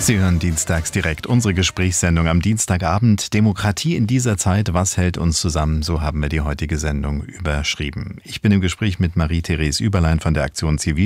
Sie hören dienstags direkt unsere Gesprächssendung am Dienstagabend. Demokratie in dieser Zeit, was hält uns zusammen? So haben wir die heutige Sendung überschrieben. Ich bin im Gespräch mit Marie-Therese Überlein von der Aktion Zivil.